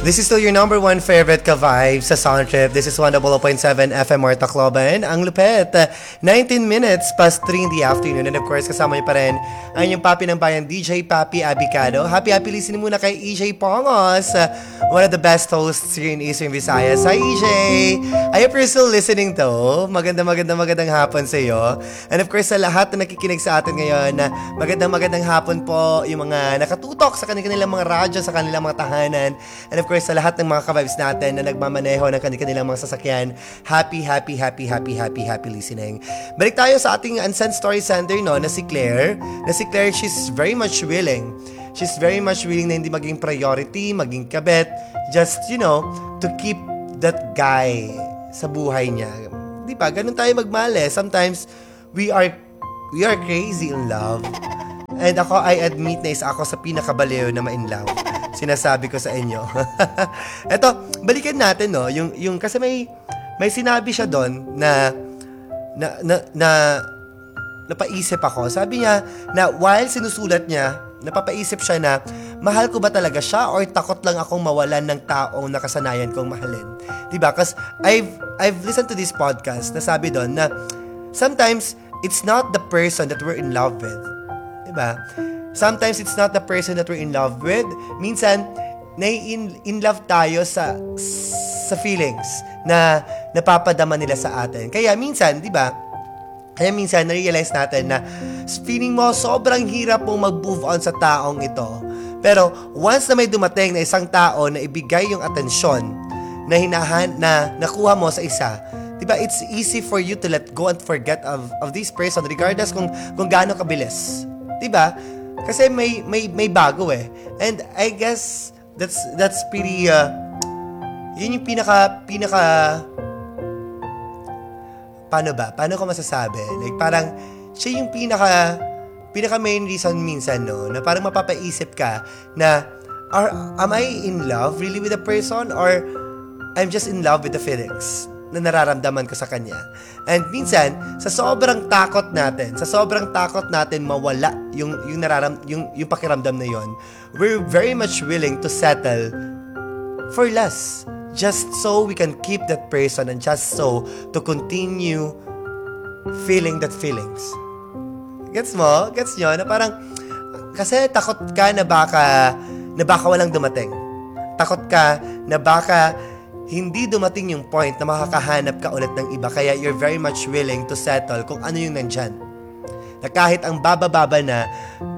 This is still your number one favorite ka-vibe sa Sound Trip. This is 100.7 FM Marta Cloban. Ang lupet, 19 minutes past 3 in the afternoon. And of course, kasama niyo pa rin ang inyong papi ng bayan, DJ Papi Abicado. Happy listening muna kay EJ Pongos, one of the best hosts here in Eastern Visayas. Hi EJ! I hope you're still listening to. Magandang hapon sa iyo. And of course, sa lahat na nakikinig sa atin ngayon, magandang hapon po yung mga nakatutok sa kanilang mga radyo, sa kanilang mga tahanan. And of course, sa lahat ng mga ka-vibes natin na nagmamaneho ng kanilang mga sasakyan, happy listening. Balik tayo sa ating unsent story sender, no, na si Claire. She's very much willing. She's very much willing na hindi maging priority, maging kabet, just, to keep that guy sa buhay niya. Di ba? Ganun tayo magmahal eh. Sometimes, we are crazy in love. And ako, I admit na isa ako sa pinakabaliw na ma-in-love. Sinasabi ko sa inyo. Eto, balikan natin, no? Yung kasi may sinabi siya doon na napaisip ako. Sabi niya na while sinusulat niya, napapaisip siya na mahal ko ba talaga siya or takot lang akong mawalan ng taong nakasanayan kong mahalin. Diba? Because I've listened to this podcast na sabi doon na sometimes it's not the person that we're in love with. Diba? Sometimes it's not the person that we're in love with. Minsan, in love tayo sa feelings na napapadama nila sa atin. Kaya minsan, di ba? Na-realize natin na feeling mo sobrang hirap mong mag-move on sa taong ito. Pero once na may dumating na isang tao na ibigay yung atensyon na nakuha mo sa isa, di ba? It's easy for you to let go and forget of this person regardless kung gaano kabilis. Di ba? Kasi may bago eh. And I guess that's pretty yun yung pinaka paano ko masasabi? Like parang siya yung pinaka main reason minsan, no, na parang mapapaisip ka na am I in love really with a person or I'm just in love with the feelings na nararamdaman ko sa kanya. And minsan, sa sobrang takot natin mawala yung pakiramdam na yon, we're very much willing to settle for less just so we can keep that person and just so to continue feeling that feelings. Gets mo? Gets nyo? Na parang, kasi takot ka na baka walang dumating. Takot ka na baka hindi dumating yung point na makakahanap ka ulit ng iba. Kaya you're very much willing to settle kung ano yung nandyan. Na kahit ang baba-baba na,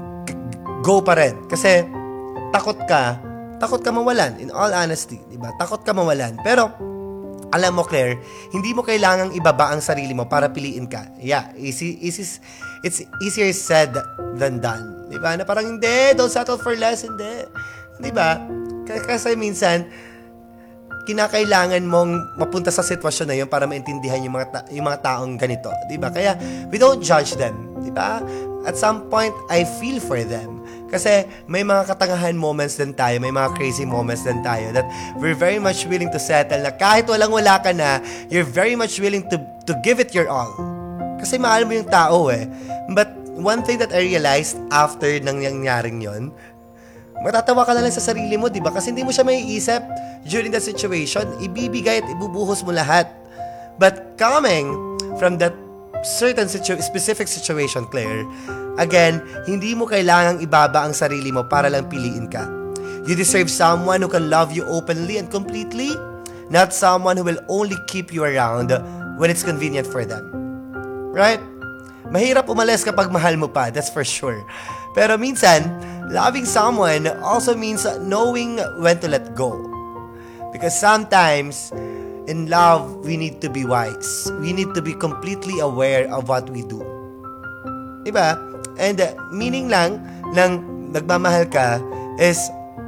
go pa rin. Kasi takot ka mawalan. In all honesty, diba? Takot ka mawalan. Pero, alam mo, Claire, hindi mo kailangang ibaba ang sarili mo para piliin ka. Yeah, it's easier said than done. Diba? Na parang hindi, don't settle for less, hindi. Diba? Kasi minsan, kinakailangan mong mapunta sa sitwasyon na yun para maintindihan yung mga taong ganito, 'di ba? Kaya we don't judge them, 'di ba? At some point I feel for them kasi may mga katangahan moments din tayo, may mga crazy moments din tayo that we're very much willing to settle na kahit wala ka na, you're very much willing to give it your all. Kasi mahal mo yung tao eh. But one thing that I realized after nang nangyaring yon, matatawa ka na lang sa sarili mo, di ba? Kasi hindi mo siya maiisip during that situation. Ibibigay at ibubuhos mo lahat. But coming from that certain specific situation, Claire, again, hindi mo kailangang ibaba ang sarili mo para lang piliin ka. You deserve someone who can love you openly and completely, not someone who will only keep you around when it's convenient for them. Right? Mahirap umalis kapag mahal mo pa, that's for sure. Pero minsan, loving someone also means knowing when to let go. Because sometimes, in love, we need to be wise. We need to be completely aware of what we do. Diba? And meaning lang ng nagmamahal ka is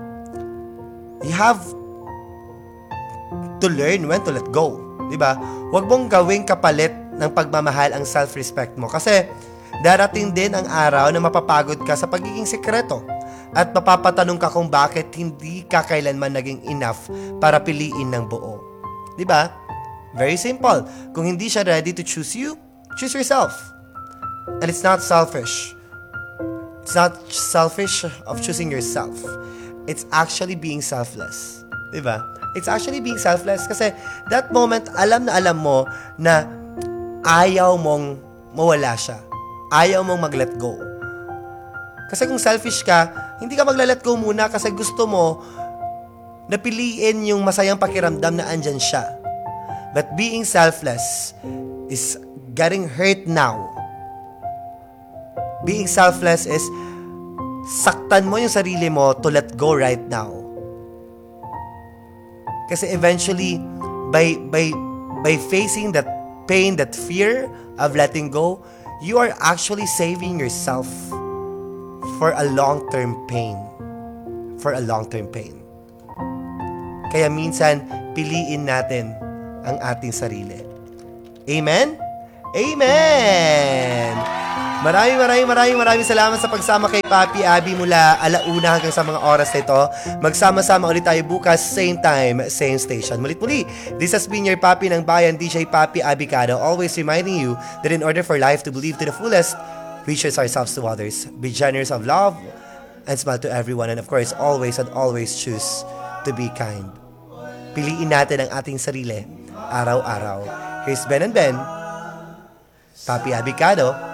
you have to learn when to let go. Diba? Huwag mong gawing kapalit ng pagmamahal ang self-respect mo. Kasi darating din ang araw na mapapagod ka sa pagiging sekreto at mapapatanong ka kung bakit hindi ka kailanman naging enough para piliin ng buo. Diba? Very simple. Kung hindi siya ready to choose you, choose yourself. And it's not selfish. It's not selfish of choosing yourself. It's actually being selfless. Diba? It's actually being selfless kasi that moment, alam na alam mo na ayaw mong mawala siya. Ayaw mong mag-let go. Kasi kung selfish ka, hindi ka magla-let go muna kasi gusto mo napiliin yung masayang pakiramdam na andyan siya. But being selfless is getting hurt now. Being selfless is saktan mo yung sarili mo to let go right now. Kasi eventually, by facing that pain, that fear of letting go, you are actually saving yourself for a long-term pain. For a long-term pain. Kaya minsan, piliin natin ang ating sarili. Amen? Amen! Maraming salamat sa pagsama kay Papi Abby mula alauna hanggang sa mga oras na ito. Magsama-sama ulit tayo bukas, same time, same station. Mulit-muli, this has been your Papi ng Bayan, DJ Papi Abicado, always reminding you that in order for life to believe to the fullest, we choose ourselves to others. Be generous of love and smile to everyone. And of course, always choose to be kind. Piliin natin ang ating sarili, araw-araw. Here's Ben and Ben, Papi Abicado,